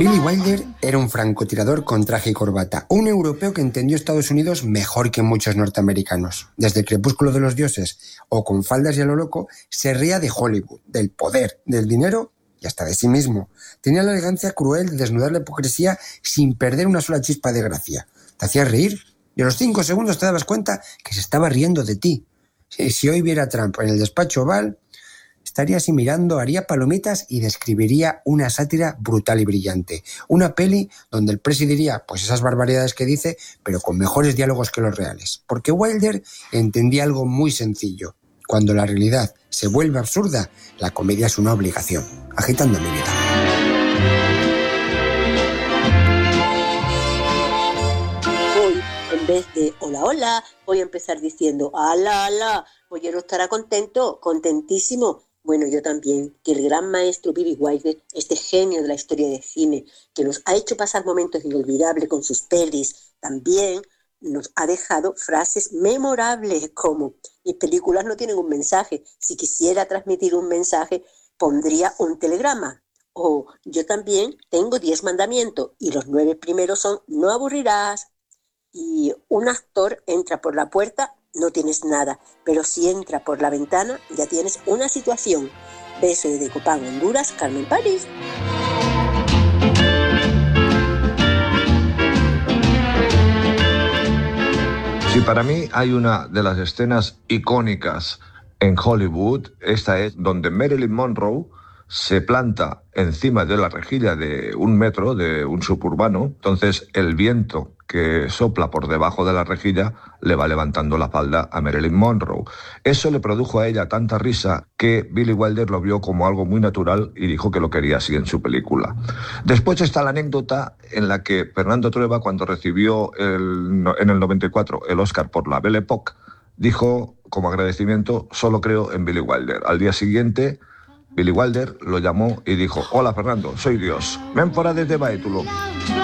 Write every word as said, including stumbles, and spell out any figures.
Billy Wilder era un francotirador con traje y corbata, un europeo que entendió Estados Unidos mejor que muchos norteamericanos. Desde el crepúsculo de los dioses o con faldas y a lo loco, se ría de Hollywood, del poder, del dinero y hasta de sí mismo. Tenía la elegancia cruel de desnudar la hipocresía sin perder una sola chispa de gracia. Te hacía reír y a los cinco segundos te dabas cuenta que se estaba riendo de ti. Si, si hoy viera a Trump en el despacho Oval, estaría así mirando, haría palomitas y describiría una sátira brutal y brillante. Una peli donde el presi diría pues esas barbaridades que dice, pero con mejores diálogos que los reales. Porque Wilder entendía algo muy sencillo. Cuando la realidad se vuelve absurda, la comedia es una obligación. Agitando mi vida. Hoy, en vez de hola, hola, voy a empezar diciendo ala, ala. Pollero estará contento, contentísimo. Bueno, yo también, que el gran maestro Billy Wilder, este genio de la historia de cine, que nos ha hecho pasar momentos inolvidables con sus pelis, también nos ha dejado frases memorables como: mis películas no tienen un mensaje, si quisiera transmitir un mensaje, pondría un telegrama. O yo también tengo diez mandamientos y los nueve primeros son no aburrirás. Y un actor entra por la puerta, no tienes nada, pero si entra por la ventana ya tienes una situación. Beso desde Copán, Honduras, Carmen París. Si para mí hay una de las escenas icónicas en Hollywood, esta es donde Marilyn Monroe se planta encima de la rejilla de un metro, de un suburbano. Entonces el viento que sopla por debajo de la rejilla le va levantando la falda a Marilyn Monroe. Eso le produjo a ella tanta risa que Billy Wilder lo vio como algo muy natural y dijo que lo quería así en su película. Después está la anécdota en la que Fernando Trueba, cuando recibió el, en el noventa y cuatro el Oscar por la Belle Époque, dijo como agradecimiento: solo creo en Billy Wilder. Al día siguiente, Billy Wilder lo llamó y dijo: hola Fernando, soy Dios, ven fuera desde Baétulo.